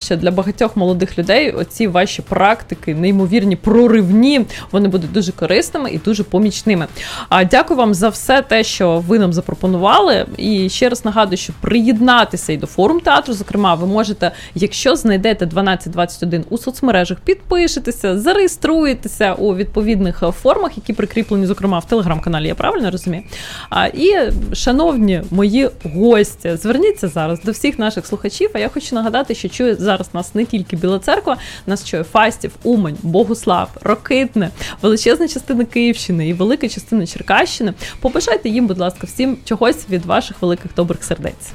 що для багатьох молодих людей оці ваші практики, неймовірні, проривні, вони будуть дуже корисними і дуже помічними. Дякую вам за все те, що ви нам запропонували. І ще раз нагадую, що приєднатися і до форум театру, зокрема, ви можете, якщо знайдете 1221 у соцмережах, підпишетеся, зареєструєтеся у відповідних формах, які прикріплені, зокрема, в телеграм-каналі, я правильно розумію? І, шановні мої гості, зверніться зараз до всіх наших слухачів, а я хочу нагадати, що чує зараз нас не тільки Біла Церква, нас чує Фастів, Умань, Богуслав, Рокитне, величезна частина Київщини і велика частина Черкащини. Побажайте їм, будь ласка, всім чогось від ваших великих добрих сердець.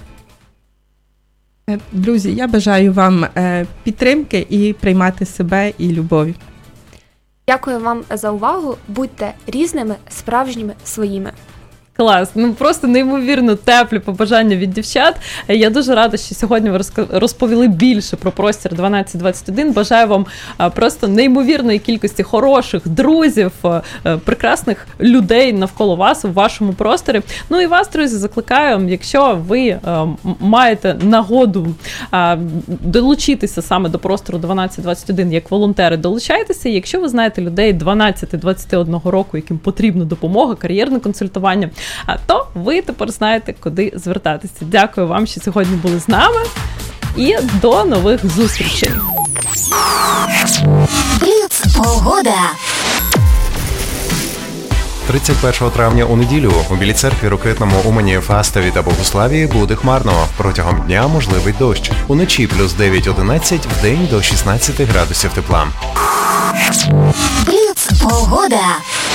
Друзі, я бажаю вам підтримки і приймати себе і любові. Дякую вам за увагу. Будьте різними, справжніми, своїми. Клас, просто неймовірно теплі побажання від дівчат. Я дуже рада, що сьогодні ви розповіли більше про простір 1221. Бажаю вам просто неймовірної кількості хороших друзів, прекрасних людей навколо вас у вашому просторі. Ну і вас, друзі, закликаю, якщо ви маєте нагоду долучитися саме до простору 1221 як волонтери, долучайтеся. Якщо ви знаєте людей 12-21 року, яким потрібна допомога, кар'єрне консультування, то ви тепер знаєте, куди звертатися. Дякую вам, що сьогодні були з нами. І до нових зустрічей. Погода. 31 травня у неділю у Білій Церкві, Рокитному, Умані, Фастові та Богуславі буде хмарно. Протягом дня можливий дощ. Уночі плюс 9-11, вдень до 16 градусів тепла. Погода.